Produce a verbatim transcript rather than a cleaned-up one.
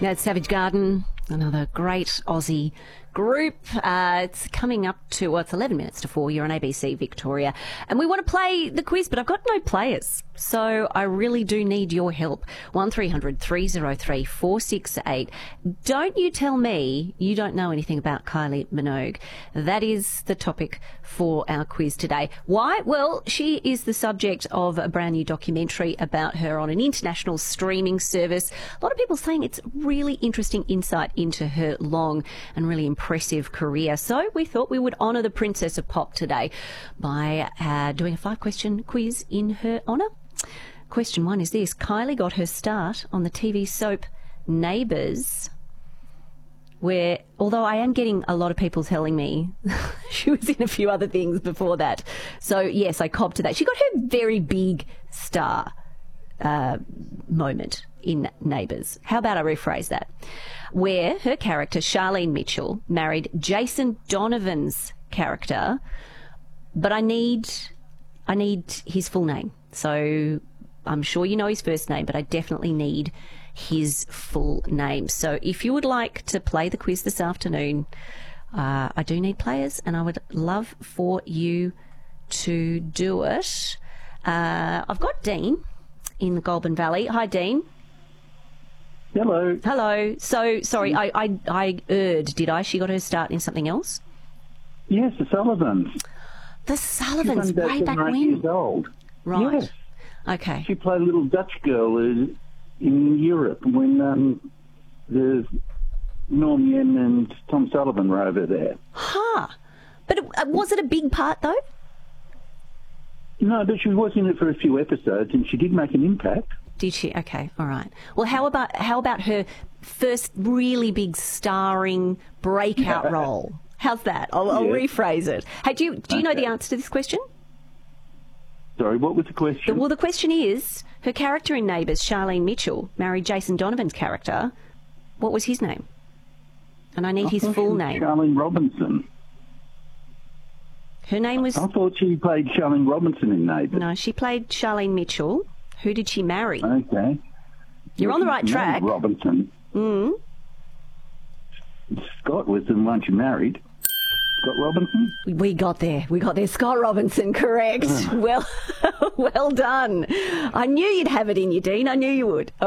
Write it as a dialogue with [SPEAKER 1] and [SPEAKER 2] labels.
[SPEAKER 1] That's Savage Garden, another great Aussie group. Uh, it's coming up to, well, it's eleven minutes to four. You're on A B C Victoria. And we want to play the quiz, but I've got no players. So I really do need your help. one three hundred three oh three four six eight. Don't you tell me you don't know anything about Kylie Minogue. That is the topic for our quiz today. Why? Well, she is the subject of a brand new documentary about her on an international streaming service. A lot of people saying it's really interesting insight into her long and really impressive career. So we thought we would honour the Princess of Pop today by uh, doing a five-question quiz in her honour. Question one is this. Kylie got her start on the T V soap Neighbours, where, although I am getting a lot of people telling me she was in a few other things before that. So, yes, I cobbed to that. She got her very big star uh, moment in Neighbours. How about I rephrase that? Where her character, Charlene Mitchell, married Jason Donovan's character, but I need, I need his full name. So I'm sure you know his first name, but I definitely need his full name. So if you would like to play the quiz this afternoon, uh, I do need players, and I would love for you to do it. Uh, I've got Dean in the Goulburn Valley. Hi, Dean.
[SPEAKER 2] Hello.
[SPEAKER 1] Hello. So, sorry, I, I, I erred, did I? She got her start in something else?
[SPEAKER 2] Yes, the Sullivans.
[SPEAKER 1] The Sullivans,
[SPEAKER 2] She's only
[SPEAKER 1] way back
[SPEAKER 2] seven or eight
[SPEAKER 1] when?
[SPEAKER 2] years old.
[SPEAKER 1] Right.
[SPEAKER 2] Yes.
[SPEAKER 1] Okay.
[SPEAKER 2] She played a little Dutch girl uh, in Europe when um, the Norm Yen and Tom Sullivan were over there.
[SPEAKER 1] Huh. But it, uh, was it a big part, though?
[SPEAKER 2] No, but she was in it for a few episodes, and she did make an impact.
[SPEAKER 1] Did she? Okay, all right. Well, how about how about her first really big starring breakout role? How's that? I'll, I'll
[SPEAKER 2] Yeah.
[SPEAKER 1] rephrase it. Hey, do you do you know
[SPEAKER 2] Okay.
[SPEAKER 1] the answer to this question?
[SPEAKER 2] Sorry, what was the question?
[SPEAKER 1] Well, the question is, her character in Neighbours, Charlene Mitchell, married Jason Donovan's character. What was his name? And I need
[SPEAKER 2] I
[SPEAKER 1] his
[SPEAKER 2] thought
[SPEAKER 1] full
[SPEAKER 2] she was
[SPEAKER 1] name.
[SPEAKER 2] Charlene Robinson.
[SPEAKER 1] Her name was...
[SPEAKER 2] I thought she played Charlene Robinson in Neighbours.
[SPEAKER 1] No, she played Charlene Mitchell. Who did she marry?
[SPEAKER 2] Okay.
[SPEAKER 1] You're on the right
[SPEAKER 2] She married
[SPEAKER 1] track.
[SPEAKER 2] Robinson.
[SPEAKER 1] Mm.
[SPEAKER 2] Scott was the one she married. Scott Robinson?
[SPEAKER 1] We got there. We got there. Scott Robinson, correct. Well, well done. I knew you'd have it in you, Dean. I knew you would.